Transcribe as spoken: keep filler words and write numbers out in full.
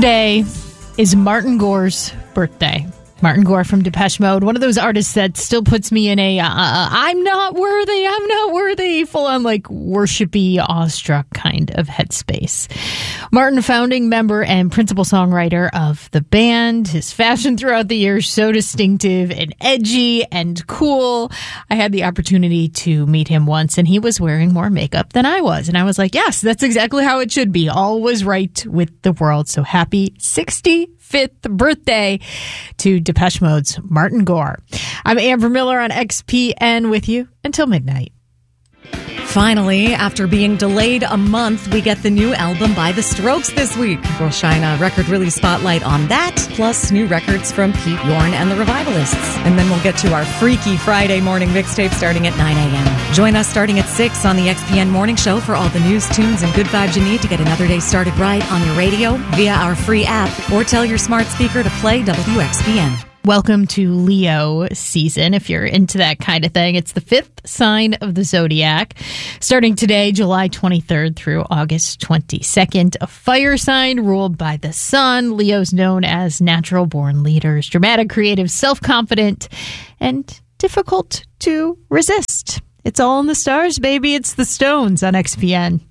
Today is Martin Gore's birthday. Martin Gore from Depeche Mode, one of those artists that still puts me in a uh, I'm not worthy, I'm not worthy, full on like worshipy, awestruck kind of headspace. Martin, founding member and principal songwriter of the band, his fashion throughout the years so distinctive and edgy and cool. I had the opportunity to meet him once, and he was wearing more makeup than I was. And I was like, yes, that's exactly how it should be. All was right with the world. So happy sixty-fifth birthday to Depeche Mode's Martin Gore. I'm Amber Miller on X P N with you until midnight. Finally, after being delayed a month, we get the new album by The Strokes this week. We'll shine a record release spotlight on that, plus new records from Pete Yorn and the Revivalists. And then we'll get to our Freaky Friday morning mixtape starting at nine a.m. Join us starting at six on the X P N Morning Show for all the news, tunes, and good vibes you need to get another day started right on your radio, via our free app, or tell your smart speaker to play W X P N. Welcome to Leo season. If you're into that kind of thing, it's the fifth sign of the zodiac. Starting today, July twenty-third through August twenty-second, a fire sign ruled by the sun. Leo's known as natural born leaders, dramatic, creative, self-confident, and difficult to resist. It's all in the stars, baby. It's the Stones on X P N.